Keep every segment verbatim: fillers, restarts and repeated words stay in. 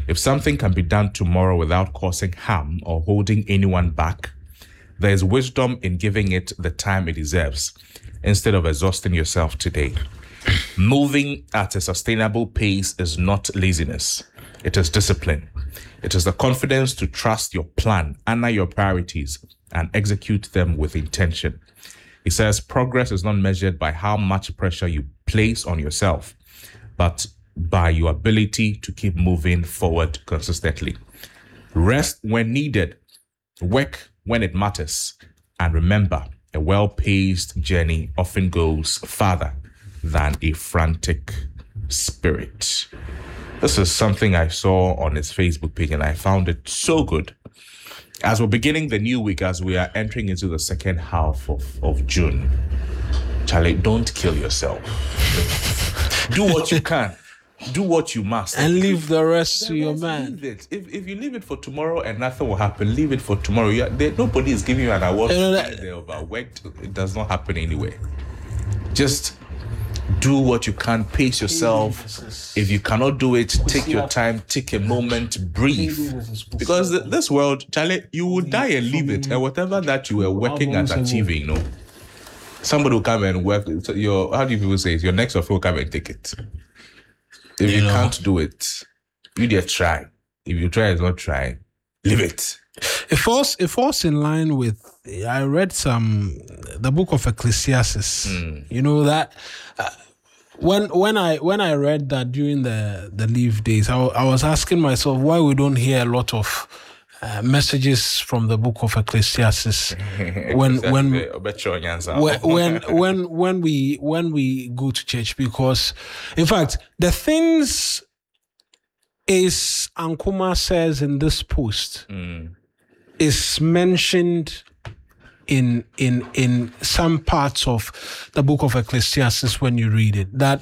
If something can be done tomorrow without causing harm or holding anyone back, there is wisdom in giving it the time it deserves instead of exhausting yourself today. Moving at a sustainable pace is not laziness. It is discipline. It is the confidence to trust your plan, honor your priorities, and execute them with intention. He says progress is not measured by how much pressure you place on yourself, but by your ability to keep moving forward consistently. Rest when needed, work when it matters, and remember, a well-paced journey often goes farther than a frantic spirit. This is something I saw on his Facebook page and I found it so good. As we're beginning the new week, as we are entering into the second half of, of June, Charlie, don't kill yourself. Do what you can. Do what you must. And leave the rest the to your rest, man. Leave it. If, if you leave it for tomorrow and nothing will happen, leave it for tomorrow. You are, there, nobody is giving you an award you know that, they overworked. It does not happen anyway. Just do what you can, pace yourself. If you cannot do it, take your time, take a moment, breathe. Because this world, Charlie, you will die and leave it. And whatever that you were working at achieving, you know, somebody will come and work. Your, how do you people say it? Your next of will come and take it. If you, you know, can't do it, you just try. If you try, it's not trying. Leave it. It falls, it falls in line with, I read some, the book of Ecclesiastes. Mm. You know that uh, when when I when I read that during the, the leave days, I, I was asking myself why we don't hear a lot of uh, messages from the book of Ecclesiastes when when when, when when when we when we go to church, because in fact the things is Ankuma says in this post mm. is mentioned in in in some parts of the book of Ecclesiastes when you read it, that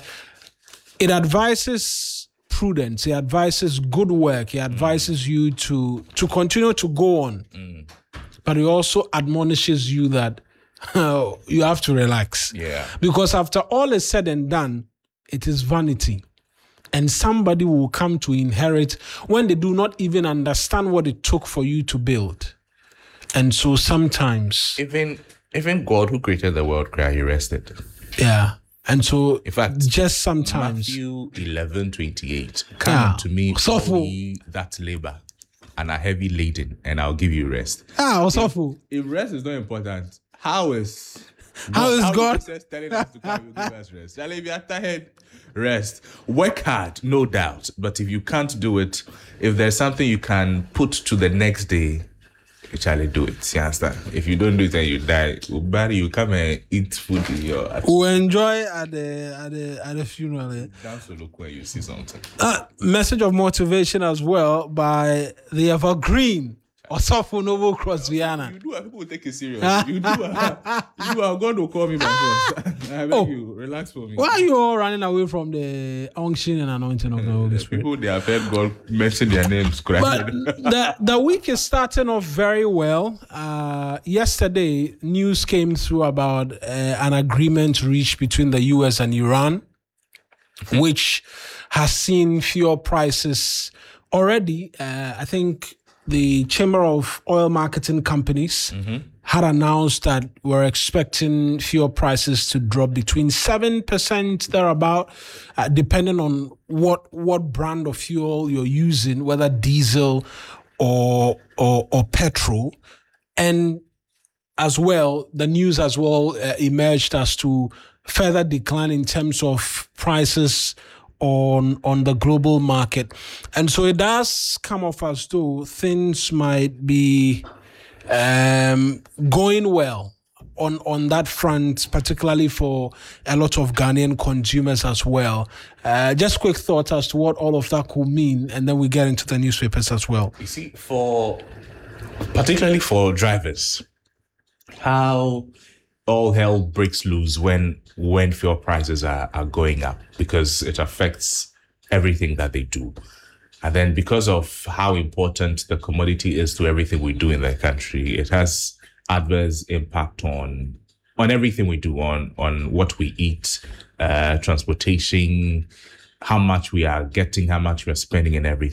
it advises prudence, it advises good work, it advises mm. you to to continue to go on, mm. but it also admonishes you that uh, you have to relax, yeah, because after all is said and done, it is vanity. And somebody will come to inherit when they do not even understand what it took for you to build. And so sometimes... Even even God who created the world, cried, he rested. Yeah. And so, in fact, just sometimes... Matthew eleven twenty-eight, come yeah. to me, all ye that labor and are heavy laden, and I'll give you rest. Ah, what's awful? If rest is not important, how is... How God, is how God is telling us to come and give us rest? Shall if you are tired, rest. Work hard, no doubt. But if you can't do it, if there's something you can put to the next day, Charlie, do it. You understand? If you don't do it and you die, Barry, you come and eat food in your. We'll enjoy at the at the at the funeral. Dance to look where you see something. Uh, message of motivation as well by the Evergreen. Osofo Novo Cross Viana. You do, people will take it serious. You do, uh, you are going to call me my boss. I beg oh. you, relax for me. Why are you all running away from the unction and anointing of the Holy Spirit? People, they have heard God mention their names. But the, the week is starting off very well. Uh, yesterday, news came through about uh, an agreement reached between the U S and Iran, mm-hmm. which has seen fuel prices already. Uh, I think the Chamber of Oil Marketing Companies mm-hmm. had announced that we're expecting fuel prices to drop between seven percent thereabout, uh, depending on what what brand of fuel you're using, whether diesel or or, or petrol. And as well, the news as well uh, emerged as to further decline in terms of prices on on the global market. And so it does come off as though things might be um, going well on, on that front, particularly for a lot of Ghanaian consumers as well. Uh, just quick thoughts as to what all of that could mean, and then we get into the newspapers as well. You see, for particularly for drivers, how all hell breaks loose when when fuel prices are, are going up, because it affects everything that they do. And then because of how important the commodity is to everything we do in the country, it has adverse impact on on everything we do, on, on what we eat, uh, transportation, how much we are getting, how much we are spending and everything.